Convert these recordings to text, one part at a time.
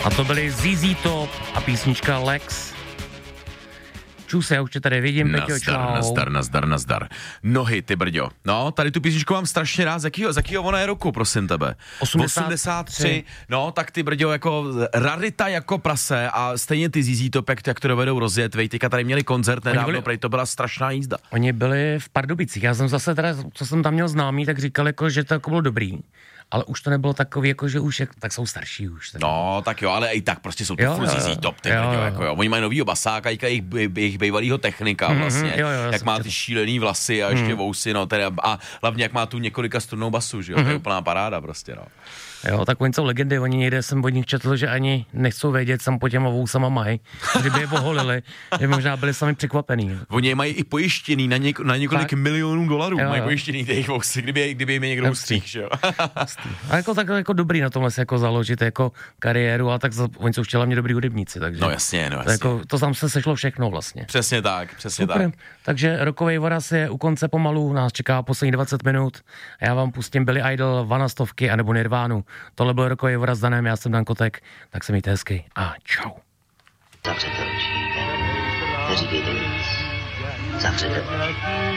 A to byly ZZ Top a písnička Lex. Čuse, já už tě tady vidím, Peťo, čau. Nazdar. Nohy, ty brďo. No, tady tu písničku mám strašně rád. Z jakýho ona je roku, prosím tebe? 83. No, tak ty brďo, jako rarita jako prase a stejně ty ZZ Top, jak to dovedou rozjet. Teďka tady měli koncert nedávno, prej to byla strašná jízda. Oni byli v Pardubicích. Já jsem zase teda, co jsem tam měl známý, tak říkal, jako, že to jako bylo dobrý. Ale už to nebylo takový, jako že už tak jsou starší už. Tak. No, tak jo, ale i tak prostě jsou to ZZ Top, ty brďo, jako jo. Oni mají novýho basáka, jejich bývalýho technika vlastně, jak má ty šílený vlasy a ještě vousy, no, teda, a hlavně jak má tu několika strunnou basu, že jo, to je úplná paráda prostě, no. Jo, tak oni jsou legendy, oni někde jsem od nich četl, že ani nechcou vědět, sam po těma vousama mají, kdyby je oholili, že možná byli sami překvapený. Oni je mají i pojištěný na několik milionů dolarů, mají pojištěný těch vousy, kdyby jim někdo ustřík, že jo. A jako tak jako dobrý na tomhle se jako založit jako kariéru, a tak oni jsou hlavně dobrý hudebníci, takže. No jasně. Jako, to tam se sešlo všechno vlastně. Přesně tak. Takže rokovej voraz je u konce pomalu, nás čeká poslední 20 minut. A já vám pustím Billy Idol, Vanastovky a nebo Nirvánu. Tohle byl rokovej voraz Danem, já jsem Dan Kotek, tak se mějte hezky a čau. Zavřete oči, neříkejte nic, zavřete oči.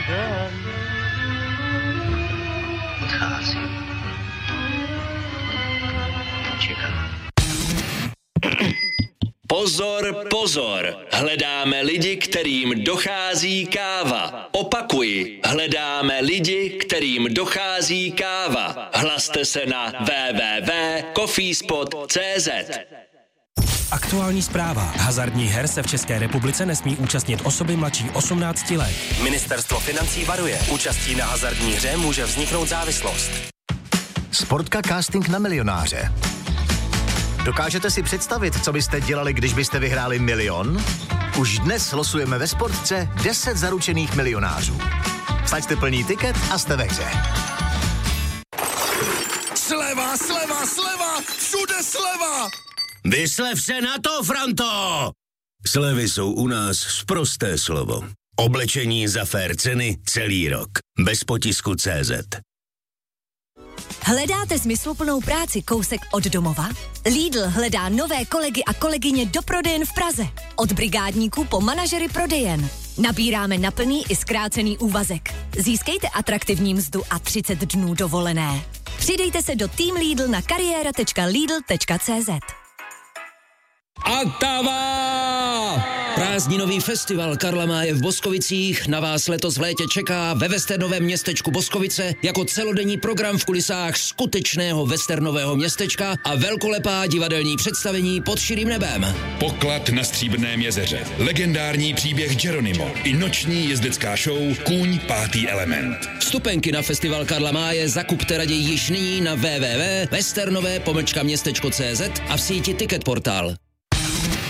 Odchází. Čekám. Pozor, hledáme lidi, kterým dochází káva. Opakuji, hledáme lidi, kterým dochází káva. Hlaste se na www.coffeespot.cz. Aktuální zpráva. Hazardních her se v České republice nesmí účastnit osoby mladší 18 let. Ministerstvo financí varuje. Účastí na hazardní hře může vzniknout závislost. Sportka casting na milionáře. Dokážete si představit, co byste dělali, když byste vyhráli milion? Už dnes losujeme ve Sportce 10 zaručených milionářů. Vsaďte plný tiket a jste ve hře. Sleva! Všude sleva! Vyslev se na to, Franto! Slevy jsou u nás sprosté slovo. Oblečení za fér ceny celý rok. Bez potisku CZ. Hledáte smysluplnou práci kousek od domova? Lidl hledá nové kolegy a kolegyně do prodejen v Praze. Od brigádníků po manažery prodejen. Nabíráme na plný i zkrácený úvazek. Získejte atraktivní mzdu a 30 dnů dovolené. Přidejte se do Team Lidl na kariéra.lidl.cz. Atava! Prázdninový festival Karla Máje v Boskovicích na vás letos v létě čeká ve westernovém městečku Boskovice jako celodenní program v kulisách skutečného westernového městečka a velkolepá divadelní představení pod širým nebem. Poklad na Stříbrném jezeře, legendární příběh Geronimo i noční jezdecká show Kůň 5. element. Vstupenky na festival Karla Máje zakupte raději již nyní na www.westernové-městečko.cz a v síti Ticketportal.